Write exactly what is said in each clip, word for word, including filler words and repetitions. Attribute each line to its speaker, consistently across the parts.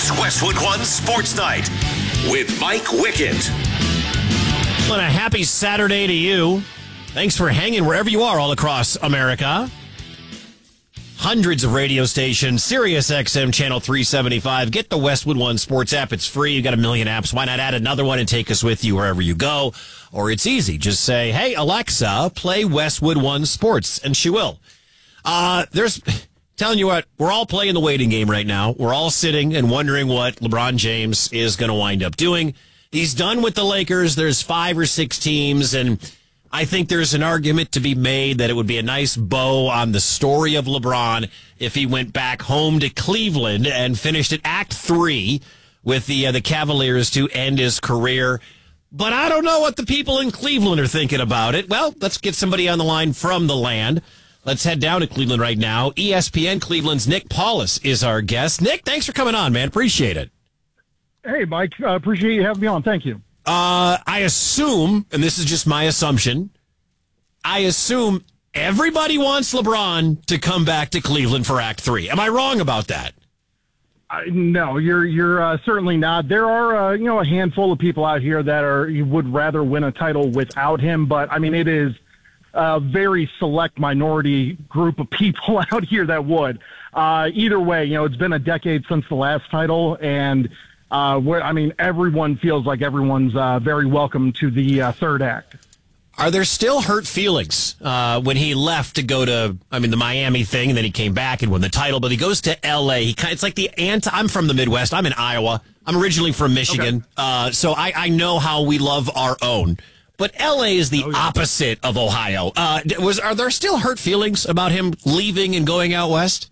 Speaker 1: It's Westwood One Sports Night with Mike Wickett.
Speaker 2: Well, a happy Saturday to you. Thanks for hanging wherever you are all across America. Hundreds of radio stations, Sirius X M Channel three seventy-five. Get the Westwood One Sports app. It's free. You got a million apps. Why not add another one and take us with you wherever you go? Or it's easy. Just say, hey, Alexa, play Westwood One Sports, and she will. Uh, there's, telling you what, we're all playing the waiting game right now. We're all sitting and wondering what LeBron James is going to wind up doing. He's done with the Lakers. There's five or six teams, and I think there's an argument to be made that it would be a nice bow on the story of LeBron if he went back home to Cleveland and finished at Act Three with the uh, the Cavaliers to end his career. But I don't know what the people in Cleveland are thinking about it. Well, let's get somebody on the line from the land. Let's head down to Cleveland right now. E S P N Cleveland's Nick Paulus is our guest. Nick, thanks for coming on, man. Appreciate it.
Speaker 3: Hey, Mike. Uh, appreciate you having me on. Thank you.
Speaker 2: Uh, I assume, and this is just my assumption, I assume everybody wants LeBron to come back to Cleveland for Act Three. Am I wrong about that?
Speaker 3: Uh, no, you're you're uh, certainly not. There are uh, you know a handful of people out here that are you would rather win a title without him, but I mean it is a very select minority group of people out here that would. Uh, either way, you know it's been a decade since the last title, and uh, where I mean everyone feels like everyone's uh, very welcome to the uh, third act.
Speaker 2: Are there still hurt feelings uh, when he left to go to, I mean, the Miami thing, and then he came back and won the title, but he goes to L A. He kind, it's like the anti, I'm from the Midwest. I'm in Iowa. I'm originally from Michigan. Okay. Uh, so I, I know how we love our own. But L A is the oh, yeah. opposite of Ohio. Uh, was Are there still hurt feelings about him leaving and going out west?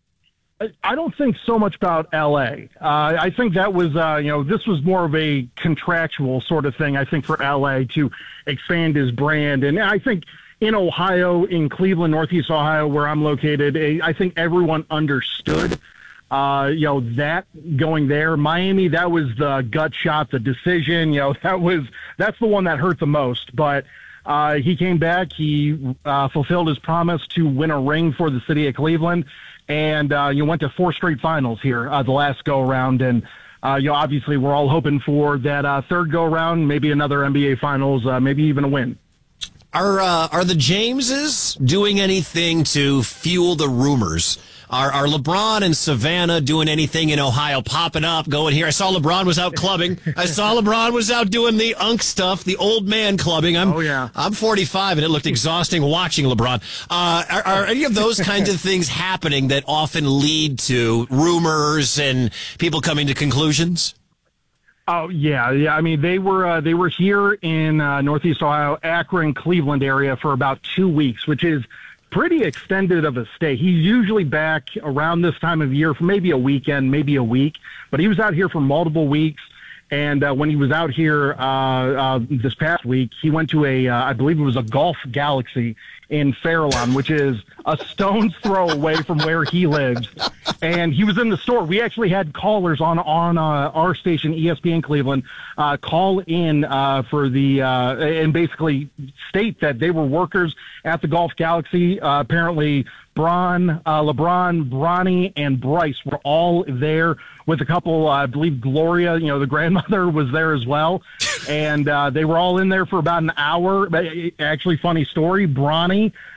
Speaker 3: I don't think so much about L A. Uh, I think that was, uh, you know, this was more of a contractual sort of thing, I think, for L A to expand his brand. And I think in Ohio, in Cleveland, Northeast Ohio, where I'm located, I think everyone understood, uh, you know, that going there. Miami, that was the gut shot, the decision, you know, that was, that's the one that hurt the most. But uh, he came back, he uh, fulfilled his promise to win a ring for the city of Cleveland. And uh, you went to four straight finals here uh, the last go-around. And, uh, you know, obviously we're all hoping for that uh, third go-around, maybe another N B A Finals, uh, maybe even a win.
Speaker 2: Are uh, are the Jameses doing anything to fuel the rumors? Are are LeBron and Savannah doing anything in Ohio, popping up, going here? I saw LeBron was out clubbing. I saw LeBron was out doing the unk stuff, the old man clubbing. I'm,
Speaker 3: oh, yeah.
Speaker 2: I'm forty-five, and it looked exhausting watching LeBron. Uh, are, are any of those kinds of things happening that often lead to rumors and people coming to conclusions?
Speaker 3: Oh yeah, yeah. I mean, they were uh, they were here in uh, Northeast Ohio, Akron, Cleveland area for about two weeks, which is pretty extended of a stay. He's usually back around this time of year for maybe a weekend, maybe a week, but he was out here for multiple weeks. And uh, when he was out here uh, uh, this past week, he went to a, uh, I believe it was a Golf Galaxy in Fairlawn, which is a stone's throw away from where he lives. And he was in the store. We actually had callers on on uh, our station, E S P N Cleveland, uh, call in uh, for the uh, and basically state that they were workers at the Golf Galaxy. Uh, apparently, Bron, uh, LeBron, Bronny, and Bryce were all there with a couple. Uh, I believe Gloria, you know, the grandmother, was there as well, and uh, they were all in there for about an hour. But actually, funny story, Bronny